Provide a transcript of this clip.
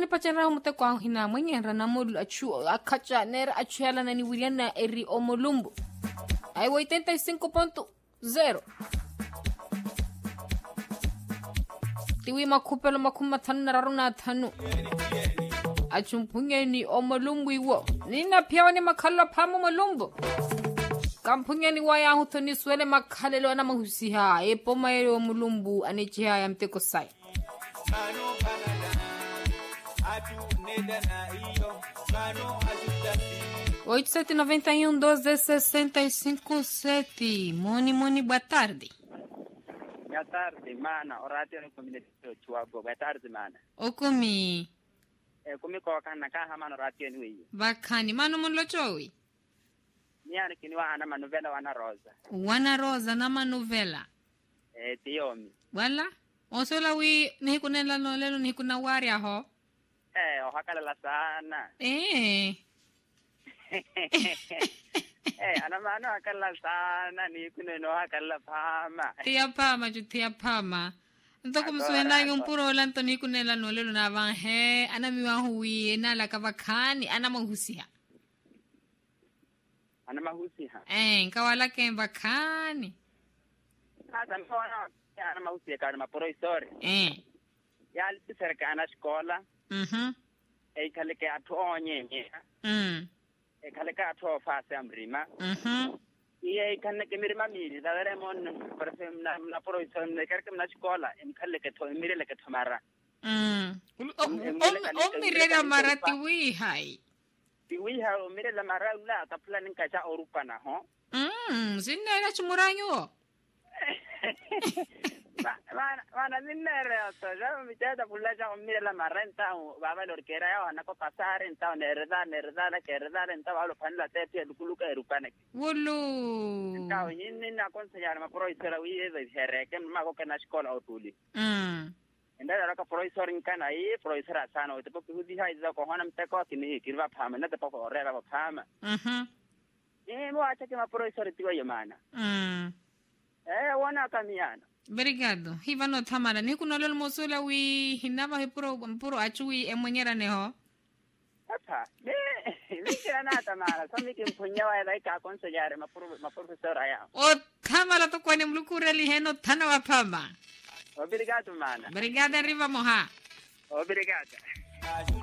ni pachara umute kwa hina mwenye rana mulu akacha nera achuela na ni Wiliana eri omolumbu. Ai 85.0. Tiwi makupelo makumatanu na raruna tanu. Achumpunye ni omolumbu iwo. Nina pia ni makala pamo molumbu. Kampunye ni waya hutoni swele makalelo ana mahusiha. Epo maere omolumbu anechiha ya mteko sai. 8791-12-65-7. Moni, boa tarde. Boa tarde, mana. Oratia no comida chuago. Boa tarde, mana. Okumi. Kumi ko kana ka mano oratia ni wi. Bakani mano munlo chowi. Niana kiniwa ana manovela wana rosa. Wana rosa na manovela. Tiomi. Wala? Osola wi ni kunela no lelo ni kuna wari aho. Hakala sana. Ana mano hakala sana ni kuneno hakala pama. Tia pama. Ntoko msuenda yung puro lanto ni kunela no lelo na van ana miwa huwi na la kavakani ana mahusiha. Ana mahusiha. Kawala ke vakani. Sasa mbona ana mahusiha kana maporo histori. Yali serika ana shkola. Kale ke atonye kale ke ato fase amrima iye kanne ke mirima miri davere mon perfem na professor ne kerke na skola kale ke to mirele ke tomara mirele mara tiwi hai mirele mara la ta plan ka cha Europa na ho sinera chumuranyo Mana ninnere ato ja mi tada pullaja mirele mara enta baba lorkera ya ana ko pasare enta nerda la kerda enta balo panla te dukuluka Europa ne wolo enta yinni na konsejar ma professor wi e hereke ma ko kana skola otuli enda ka professor kana professor asana o te ko hudi hai za ko honam te ko kini kirwa phama na te ko orera ba phama mo acha ke ma professor tiwa yamana wana kamiana. Obrigado. Hivano Tamara, ni kuno lolo mosula wi hinaba puro achui emonyera neho. Apa? Ni kira na Tamara, sami kimpunya wa dai ka konsejare ma professor aya. O Tamara to kwani mlukureli heno tana wa pama. Obrigado mana. Obrigada riva moha. Obrigado.